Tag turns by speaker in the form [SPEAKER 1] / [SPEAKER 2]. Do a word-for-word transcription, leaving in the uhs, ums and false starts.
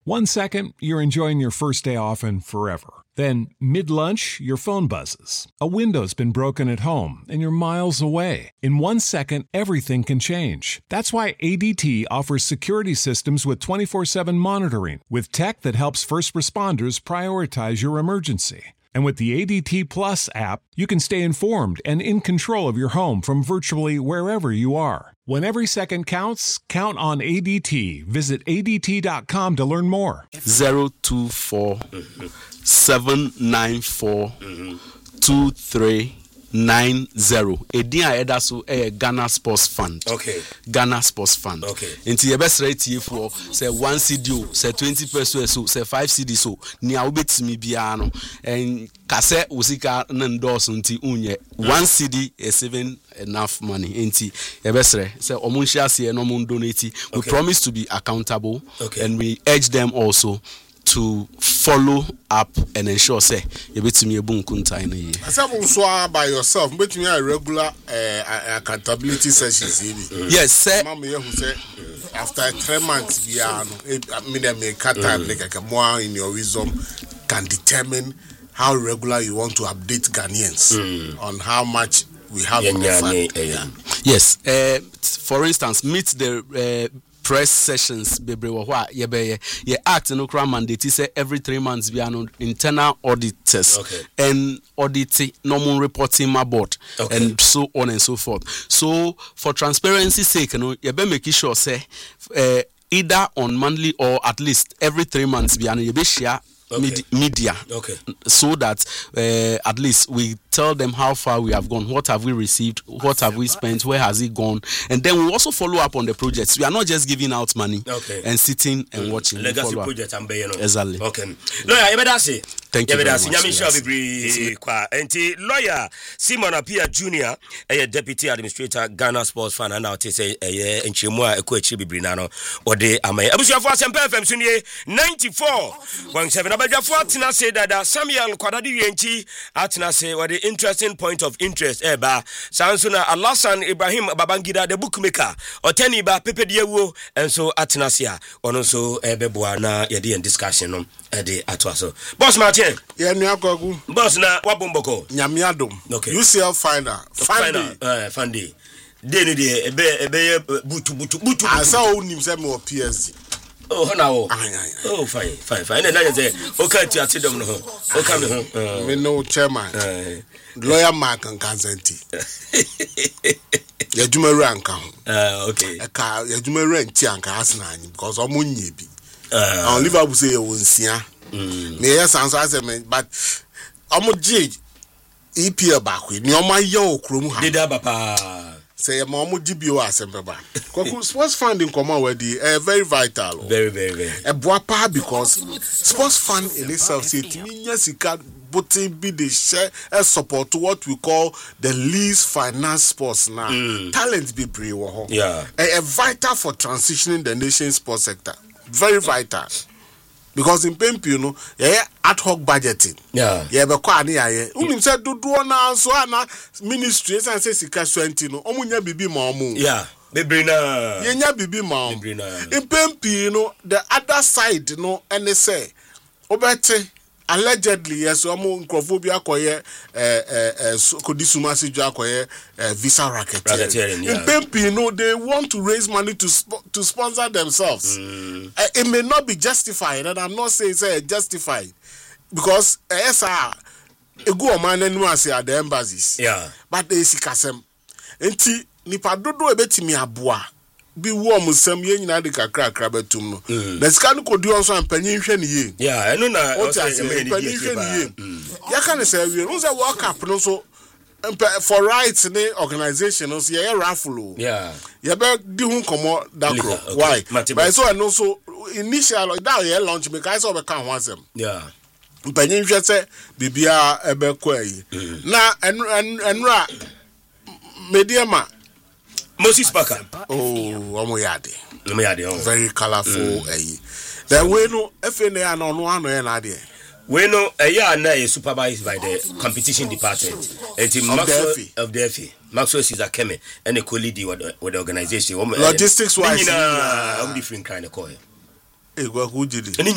[SPEAKER 1] One second, you're enjoying your first day off and forever. Then, mid-lunch, your phone buzzes. A window's been broken at home and you're miles away. In one second, everything can change. That's why A D T offers security systems with twenty-four seven monitoring, with tech that helps first responders prioritize your emergency. And with the A D T Plus app, you can stay informed and in control of your home from virtually wherever you are. When every second counts, count on A D T. Visit A D T dot com to learn more.
[SPEAKER 2] zero two four seven nine four two three nine zero. Edin a eda so eh Ghana Sports Fund.
[SPEAKER 3] Okay.
[SPEAKER 2] Ghana Sports Fund.
[SPEAKER 3] Okay.
[SPEAKER 2] Nti ye best rate here for say one C D o, say twenty percent so, say five C D so. Ni a obetimi bia no. En kase usika na endorse nti unye one C D is saving enough money. Nti ye best say omunhia se no mun donate. We promise to be accountable,
[SPEAKER 3] okay,
[SPEAKER 2] and we urge them also to follow up and ensure say you betimi ebu nkunta ina ye.
[SPEAKER 4] Asabun so by yourself, betimi a regular uh, accountability sessions here.
[SPEAKER 2] Yes, sir.
[SPEAKER 4] Mama you say after three months we are I mean them make time like a more in your wisdom can determine how regular you want to update Ghanaians mm. on how much we have
[SPEAKER 3] yeah,
[SPEAKER 4] in the
[SPEAKER 3] yeah,
[SPEAKER 4] fund.
[SPEAKER 3] yeah, yeah.
[SPEAKER 2] Yes, uh, for instance, meet the uh, press sessions bebre wo ho ye be ye act no kra mandate say every three months we are no internal auditors,
[SPEAKER 3] okay,
[SPEAKER 2] and audit normal reporting my board,
[SPEAKER 3] okay,
[SPEAKER 2] and so on and so forth. So for transparency sake, you know, you be make sure say uh, either on monthly or at least every three months we are no be share
[SPEAKER 3] okay,
[SPEAKER 2] Med- media,
[SPEAKER 3] okay,
[SPEAKER 2] so that uh, at least we tell them how far we have gone, what have we received, what have we spent, where has it gone, and then we also follow up on the projects. We are not just giving out money,
[SPEAKER 3] okay,
[SPEAKER 2] and sitting and mm. watching.
[SPEAKER 3] Legacy project and you know.
[SPEAKER 2] Exactly.
[SPEAKER 3] Okay. Lawyer, you better say.
[SPEAKER 2] Thank you very much.
[SPEAKER 3] Yes. Enti lawyer Simon Apia Junior, a deputy administrator Ghana Sports Fund, and now to say a enchimwa ekwechi bibri nano ode amay. Abusuafo Asempa F M sunye ninety-four point seven. Abajafo atina say that Samuel Kwadadi Yenchi atina say what the interesting point of interest eba Sansuna Alasan Ibrahim Babangida the bookmaker oteni ba Pepe Diewo and so atina sia ono so ebeboa na yedi en discussion no ede atwaso. Boss Martin.
[SPEAKER 4] Yeah, Nyagogu.
[SPEAKER 3] Boss na wabomboko.
[SPEAKER 4] Nyamiadom.
[SPEAKER 3] Okay.
[SPEAKER 4] U C L final.
[SPEAKER 3] Final. Uh, Fundy. Deni de ebe ebe butu butu butu.
[SPEAKER 4] Asa o nim se me P S D.
[SPEAKER 3] Oh now.
[SPEAKER 4] Oh
[SPEAKER 3] fine fine fine. Na na say o ka ti atidom no ho. O ka me ho.
[SPEAKER 4] Me no chairman. Lawyer Mark and Kanzenti. Yaduma rank ho.
[SPEAKER 3] Ah okay.
[SPEAKER 4] E ka yaduma rank ti anka Arsenal because o munye bi. Uh, on Liverpool say you won sia. Mm. Me yes answer say me but omo G E P L back we ni omo ye okrom ha.
[SPEAKER 3] Dida papa.
[SPEAKER 4] Say ma omo G B O asembe ba. Kwaku sports funding come on with the uh, very vital.
[SPEAKER 3] Very very very.
[SPEAKER 4] E boa pa because sports fund in itself say timinya sika booting be the share and support to what we call the least finance sports now. Mm. Talent be pre wo.
[SPEAKER 3] Yeah.
[SPEAKER 4] A vital for transitioning the nation's sports sector. Very vital. Because in P M P, you know, yeah, ad hoc budgeting.
[SPEAKER 3] Yeah.
[SPEAKER 4] Yeah, but kwani yeah. Unim said do do na so na ministries and say sika twenty no. Omunya bibi ma omu.
[SPEAKER 3] Yeah. Bebrina.
[SPEAKER 4] Yenya bibi ma.
[SPEAKER 3] Bebrina.
[SPEAKER 4] In P M P, you know, the other side, you know, and they say, obete allegedly yes, omu nkrophobia koye eh eh eh kodisuma sijo akoye visa racketeering.
[SPEAKER 3] Yeah.
[SPEAKER 4] In P M P, you know, they want to raise money to sp- to sponsor themselves. Mm. Uh, it may not be justified, and I'm not saying say justified because uh, yes, ah, a go man and say at the embassies.
[SPEAKER 3] Yeah.
[SPEAKER 4] But they see kasem. Enti nipa dodo ebetimi aboa. Be warm some ye nyina de kakra kakra betum no na sika no kodi on so ampanyin hwe ne ye
[SPEAKER 3] yeah eno na
[SPEAKER 4] o say ampanyin hwe ne ye ya kan say we no say world cup no so for rights ne organization no so ye raffle
[SPEAKER 3] yeah
[SPEAKER 4] ye be di hu komo dakro why but so and also initial that ye launch me kai so be kan ho asem
[SPEAKER 3] yeah
[SPEAKER 4] ampanyin hwe say bibia ebe ko ayi na enra mediama
[SPEAKER 3] Moses Parker.
[SPEAKER 4] Oh, Omoyade.
[SPEAKER 3] Omoyade. Oh.
[SPEAKER 4] Very colorful. Mm. Eh. Then we know F N A no no ano e na de.
[SPEAKER 3] We know eh ya na is supervised by the competition department. And the Maxwell of the F A. Maxwell is a chemist and a colleague with the, with the organization.
[SPEAKER 4] Logistics wise.
[SPEAKER 3] Na different kind of call.
[SPEAKER 4] Eh, go who did it?